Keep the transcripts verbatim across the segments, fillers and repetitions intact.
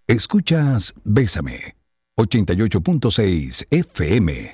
Escuchas Bésame, ochenta y ocho punto seis F M.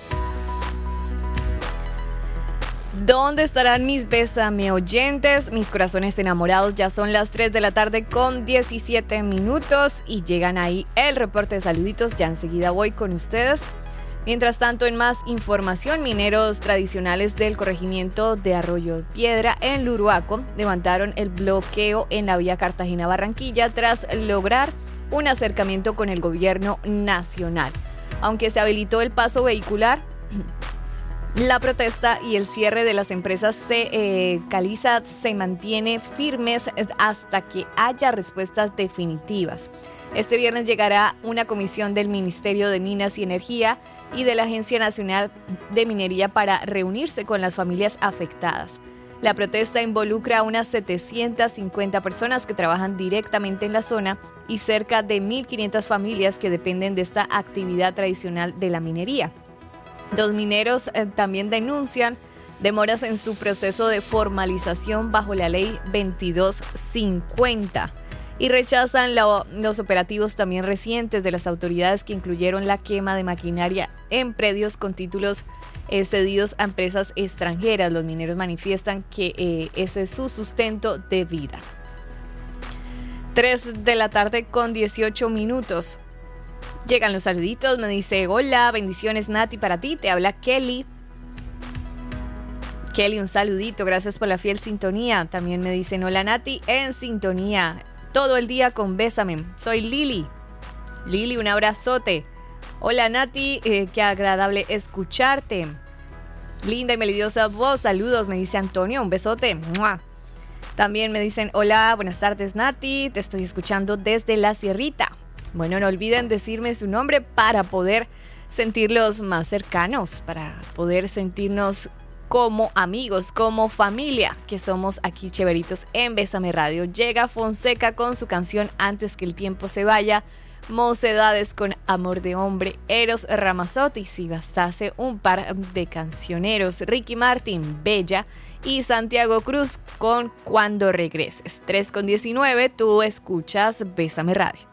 ¿Dónde estarán mis Bésame oyentes? Mis corazones enamorados. Ya son las tres de la tarde con diecisiete minutos y llegan ahí el reporte de saluditos. Ya enseguida voy con ustedes. Mientras tanto, en más información, mineros tradicionales del corregimiento de Arroyo Piedra en Luruaco levantaron el bloqueo en la vía Cartagena-Barranquilla tras lograr un acercamiento con el gobierno nacional. Aunque se habilitó el paso vehicular, la protesta y el cierre de las empresas se, eh, Caliza se mantiene firmes hasta que haya respuestas definitivas. Este viernes llegará una comisión del Ministerio de Minas y Energía y de la Agencia Nacional de Minería para reunirse con las familias afectadas. La protesta involucra a unas setecientas cincuenta personas que trabajan directamente en la zona y cerca de mil quinientas familias que dependen de esta actividad tradicional de la minería. Los mineros eh, también denuncian demoras en su proceso de formalización bajo la ley veintidós cincuenta y rechazan la, los operativos también recientes de las autoridades que incluyeron la quema de maquinaria en predios con títulos eh, cedidos a empresas extranjeras. Los mineros manifiestan que eh, ese es su sustento de vida. tres de la tarde con dieciocho minutos. Llegan los saluditos, me dice, hola, bendiciones Nati para ti, te habla Kelly. Kelly, un saludito, gracias por la fiel sintonía. También me dicen, hola Nati, en sintonía, todo el día con Bésame. Soy Lili. Lili, un abrazote. Hola Nati, eh, qué agradable escucharte. Linda y melodiosa voz, saludos, me dice Antonio, un besote. ¡Mua! También me dicen, hola, buenas tardes Nati, te estoy escuchando desde La Sierrita. Bueno, no olviden decirme su nombre para poder sentirlos más cercanos, para poder sentirnos como amigos, como familia, que somos aquí chéveritos en Bésame Radio. Llega Fonseca con su canción Antes que el tiempo se vaya, Mocedades con Amor de Hombre, Eros Ramazzotti, si bastase un par de cancioneros, Ricky Martin, Bella y Santiago Cruz con Cuando regreses. tres con diecinueve, tú escuchas Bésame Radio.